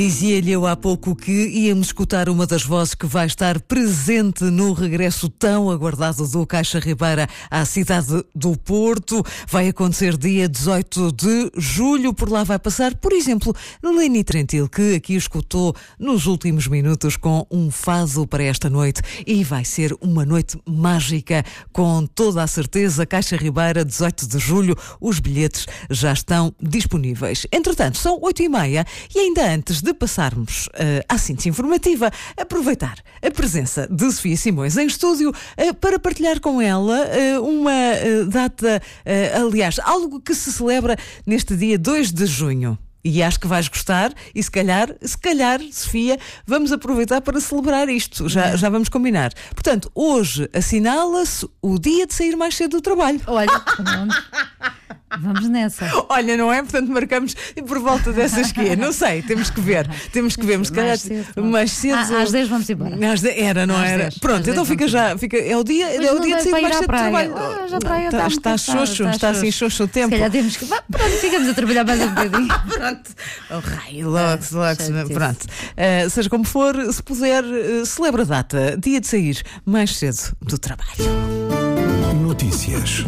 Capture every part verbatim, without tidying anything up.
Dizia-lhe eu há pouco que íamos escutar uma das vozes que vai estar presente no regresso tão aguardado do Caixa Ribeira à cidade do Porto. Vai acontecer dia dezoito de julho. Por lá vai passar, por exemplo, Leni Trentil, que aqui escutou nos últimos minutos com um fado para esta noite. E vai ser uma noite mágica, com toda a certeza. Caixa Ribeira, dezoito de julho. Os bilhetes já estão disponíveis. Entretanto, são oito e meia e ainda antes de passarmos uh, à síntese informativa, aproveitar a presença de Sofia Simões em estúdio uh, para partilhar com ela uh, uma uh, data, uh, aliás, algo que se celebra neste dia dois de junho. E acho que vais gostar e se calhar, se calhar, Sofia, vamos aproveitar para celebrar isto. Já, já vamos combinar. Portanto, hoje assinala-se o dia de sair mais cedo do trabalho. Olha, pronto. Vamos nessa. Olha, não é? Portanto, marcamos por volta dessas que é. Não sei, temos que ver. Temos que ver, mas se calhar mais cedo. mais cedo. Ah, às dez vamos embora. Às dez, era, não Às era? dez, Pronto, às então dez fica vamos já. Fica, é o dia, Mas é o não dia de dá sair para ir mais à cedo do praia. trabalho. Ah, já a praia está, está está muito xoxo, cansada, está está assim xoxo. xoxo o tempo. Se calhar temos que. Vá, pronto, ficamos a trabalhar mais um bocadinho. Pronto. Oh, raio, logo, Ah, logo. chatice. Pronto. Uh, seja como for, se puder, uh, celebra a data. Dia de sair mais cedo do trabalho. Notícias.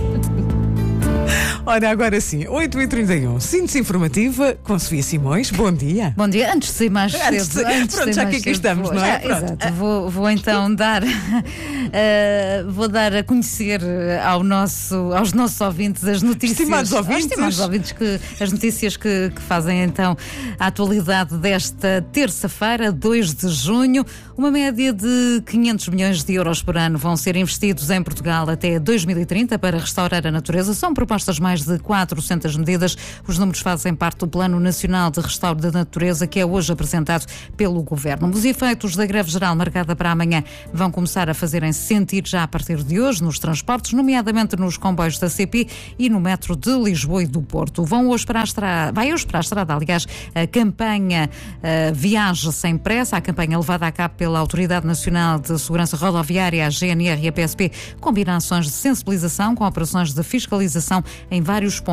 Ora, agora sim, oito e trinta e um, síntese informativa com Sofia Simões. Bom dia. Bom dia, antes de sair mais cedo. Antes de- antes de pronto, sair já mais que aqui cedo, estamos, vou- não é? já, Pronto. exato. Vou, vou então dar, eh, vou dar a conhecer ao nosso, aos nossos ouvintes as notícias. Estimados ouvintes. Aos estimados ouvintes, que, as notícias que, que fazem então a atualidade desta terça-feira, dois de junho. Uma média de quinhentos milhões de euros por ano vão ser investidos em Portugal até dois mil e trinta para restaurar a natureza. São propostas mais de quatrocentas medidas. Os números fazem parte do Plano Nacional de Restauro da Natureza, que é hoje apresentado pelo Governo. Os efeitos da greve geral marcada para amanhã vão começar a fazerem-se sentir já a partir de hoje nos transportes, nomeadamente nos comboios da C P e no metro de Lisboa e do Porto. Vão hoje para a estrada, vai hoje para a estrada, aliás, a campanha uh, Viaje Sem Pressa, a campanha levada a cabo pela Autoridade Nacional de Segurança Rodoviária, a G N R e a P S P, combinações de sensibilização com operações de fiscalização em vários pontos.